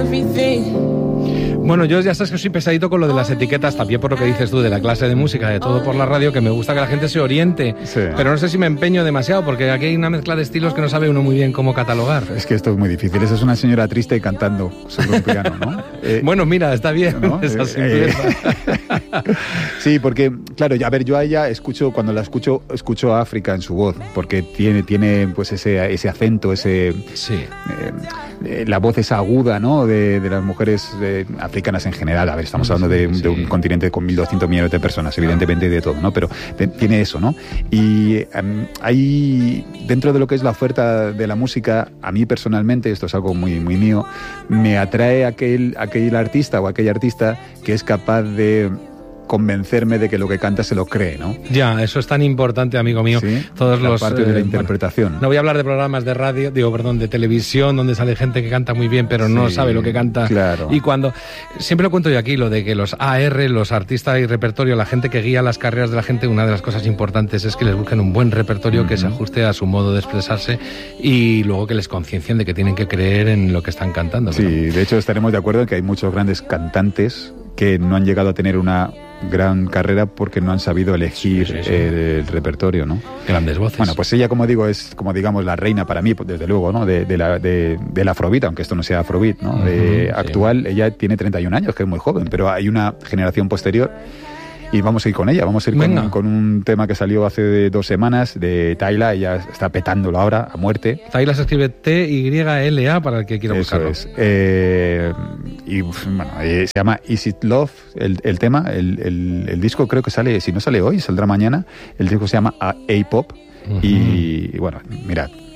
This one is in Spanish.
Bueno, yo ya sabes que soy pesadito con lo de las etiquetas, también por lo que dices tú de la clase de música, de todo por la radio, que me gusta que la gente se oriente, sí. Pero no sé si me empeño demasiado, porque aquí hay una mezcla de estilos que no sabe uno muy bien cómo catalogar. Es que esto es muy difícil, esa es una señora triste cantando sobre un piano, ¿no? Bueno, mira, está bien, ¿no? Esa simpleza. Sí, porque, claro, a ver, yo a ella escucho, cuando la escucho a África en su voz, porque tiene pues ese acento, sí. La voz esa aguda, ¿no? De las mujeres africanas en general. A ver, estamos hablando de un continente con 1.200 millones de personas, evidentemente de todo, ¿no? Pero tiene eso, ¿no? Y hay, dentro de lo que es la oferta de la música, a mí personalmente, esto es algo muy, muy mío, me atrae aquel artista o aquella artista que es capaz de convencerme de que lo que canta se lo cree, ¿no? Ya, eso es tan importante, amigo mío. Sí, todos la parte de la interpretación. No voy a hablar de programas de radio, de televisión, donde sale gente que canta muy bien, pero no sabe lo que canta. Claro. Y cuando, siempre lo cuento yo aquí, lo de que los AR, los artistas y repertorio, la gente que guía las carreras de la gente, una de las cosas importantes es que les busquen un buen repertorio que se ajuste a su modo de expresarse y luego que les conciencien de que tienen que creer en lo que están cantando. Sí, ¿verdad? De hecho estaremos de acuerdo en que hay muchos grandes cantantes que no han llegado a tener una gran carrera porque no han sabido elegir el repertorio, ¿no? Grandes voces. Bueno, pues ella, como digo, es como digamos la reina para mí, desde luego, ¿no? Del afrobeat, aunque esto no sea afrobeat, ¿no? Actual, ella tiene 31 años, que es muy joven, pero hay una generación posterior. Y vamos a ir con ella, vamos a ir con un tema que salió hace 2 semanas de Tyla. Ella está petándolo ahora a muerte. Tyla se escribe Tyla para el que quiera buscarlo. Eso es. Y bueno, se llama Is It Love el tema. El disco creo que sale, si no sale hoy, saldrá mañana. El disco se llama A-Pop. Y bueno, mirad.